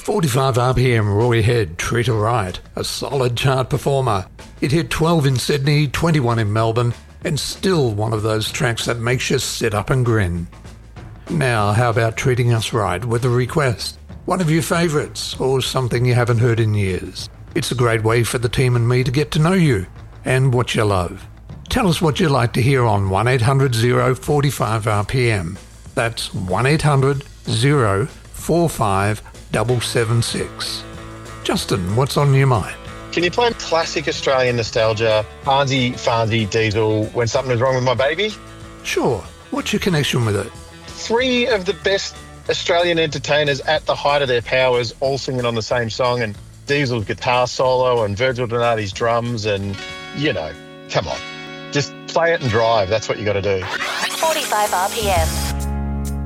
45 RPM, Roy Head, Treat Her Right, a solid chart performer. It hit 12 in Sydney, 21 in Melbourne, and still one of those tracks that makes you sit up and grin. Now, how about treating us right with a request? One of your favourites, or something you haven't heard in years. It's a great way for the team and me to get to know you and what you love. Tell us what you'd like to hear on 1800 045 RPM. That's 1800 045 776. Justin, what's on your mind? Can you play classic Australian nostalgia, Hansi, Farnsy, Diesel, When Something Is Wrong With My Baby? Sure. What's your connection with it? Three of the best Australian entertainers at the height of their powers all singing on the same song, and Diesel's guitar solo and Virgil Donati's drums, and, you know, come on. Just play it and drive. That's what you got to do. 45 RPM.